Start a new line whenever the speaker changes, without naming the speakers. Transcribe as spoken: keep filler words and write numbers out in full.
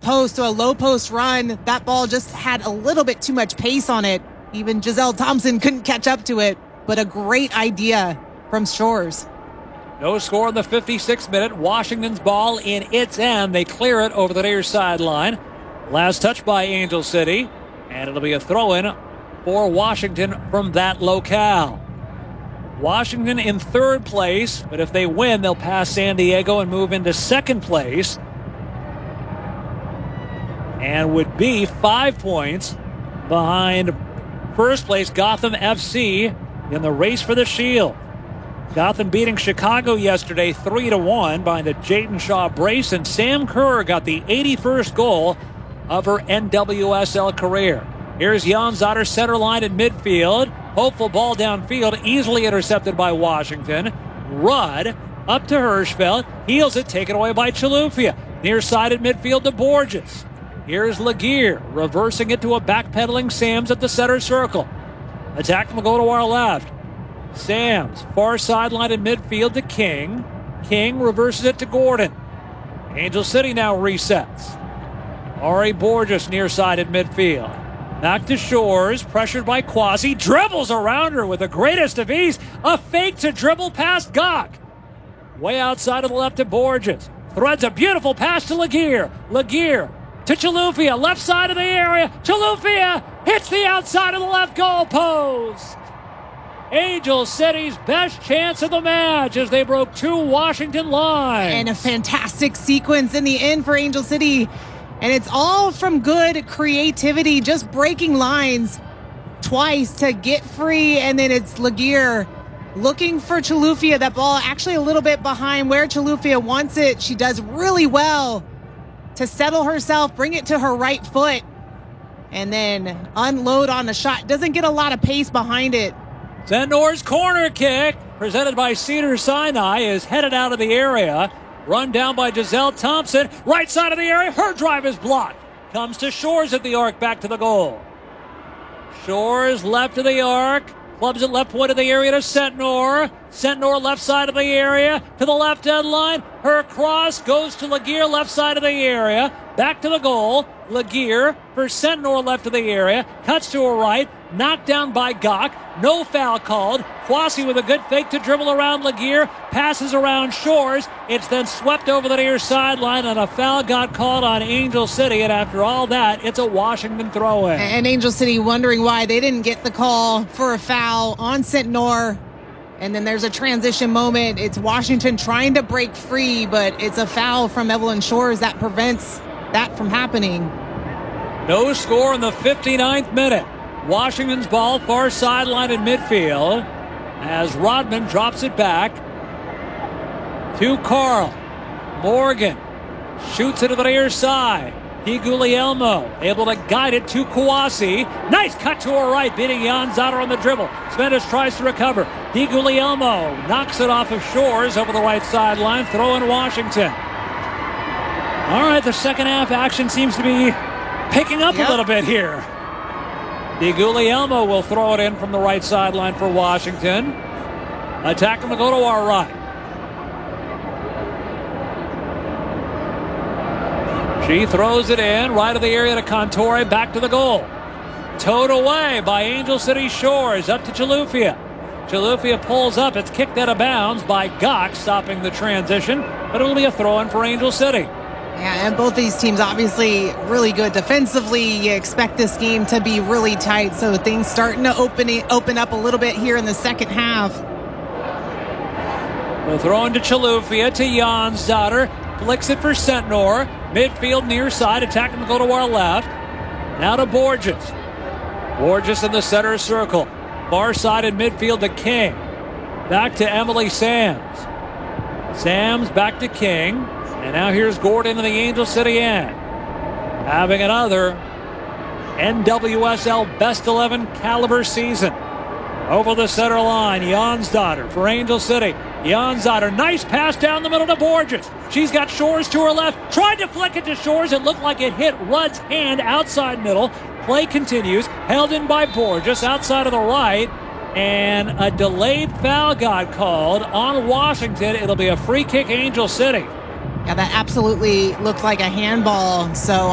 post to a low post run. That ball just had a little bit too much pace on it. Even Giselle Thompson couldn't catch up to it, but a great idea from Shores.
No score in the fifty-sixth minute. Washington's ball in its end. They clear it over the near sideline. Last touch by Angel City, and it'll be a throw-in for Washington from that locale. Washington in third place, but if they win, they'll pass San Diego and move into second place, and would be five points behind first place Gotham F C in the race for the Shield. Gotham beating Chicago yesterday three to one behind a Jayden Shaw brace, and Sam Kerr got the eighty-first goal of her N W S L career. Here's Jan Zotter, center line in midfield. Hopeful ball downfield, easily intercepted by Washington. Rudd up to Hirschfeld, heels it, taken away by Chilufya. Near side at midfield to Borges. Here's Laguerre, reversing it to a backpedaling Sams at the center circle. Attack will go to our left. Sams, far sideline in midfield to King. King reverses it to Gordon. Angel City now resets. Ari Borges near side at midfield. Back to Shores, pressured by Quasi. Dribbles around her with the greatest of ease. A fake to dribble past Gok. Way outside of the left to Borges. Threads a beautiful pass to Laguerre. Laguerre to Chilufya, left side of the area. Chilufya hits the outside of the left goal post. Angel City's best chance of the match as they broke two Washington lines.
And a fantastic sequence in the end for Angel City. And it's all from good creativity, just breaking lines twice to get free. And then it's Laguerre looking for Chilufya. That ball actually a little bit behind where Chilufya wants it. She does really well to settle herself, bring it to her right foot, and then unload on the shot. Doesn't get a lot of pace behind it.
Sennor's corner kick, presented by Cedar Sinai, is headed out of the area. Run down by Giselle Thompson. Right side of the area. Her drive is blocked. Comes to Shores at the arc, back to the goal. Shores left of the arc. Clubs it left point of the area to Sentnor. Sentnor left side of the area to the left end line. Her cross goes to Laguerre left side of the area. Back to the goal. Laguerre for Sentnor left of the area. Cuts to her right. Knocked down by Gok. No foul called. Quasi with a good fake to dribble around Laguerre. Passes around Shores. It's then swept over the near sideline, and a foul got called on Angel City. And after all that, it's a Washington throw-in.
And Angel City wondering why they didn't get the call for a foul on Sentnor. And then there's a transition moment. It's Washington trying to break free, but it's a foul from Evelyn Shores that prevents that from happening.
No score in the fifty-ninth minute. Washington's ball far sideline in midfield as Rodman drops it back to Carl. Morgan shoots it to the near side. DiGuglielmo able to guide it to Kouassi. Nice cut to her right, beating Jan Zotter on the dribble. Svennis tries to recover. DiGuglielmo knocks it off of Shores over the right sideline. Throw in Washington. All right, the second half action seems to be picking up yep. a little bit here. DiGuglielmo will throw it in from the right sideline for Washington. Attack will go to our right. She throws it in, right of the area to Contore, back to the goal. Towed away by Angel City Shores, up to Chilufya. Chilufya pulls up, it's kicked out of bounds by Gok, stopping the transition, but it will be a throw-in for Angel City.
Yeah, and both these teams obviously really good defensively. You expect this game to be really tight, so things starting to open it, open up a little bit here in the second half.
The throw into Chilufya to Jan Zotter. Flicks it for Sentnor. Midfield near side, attacking to go to our left. Now to Borges. Borges in the center circle. Far side in midfield to King. Back to Emily Sams. Sams back to King. And now here's Gordon in the Angel City end. Having another N W S L Best eleven caliber season. Over the center line, Jonsdottir for Angel City. Jonsdottir, nice pass down the middle to Borges. She's got Shores to her left. Tried to flick it to Shores. It looked like it hit Rudd's hand outside middle. Play continues. Held in by Borges outside of the right. And a delayed foul got called on Washington. It'll be a free kick, Angel City.
Yeah, that absolutely looked like a handball. So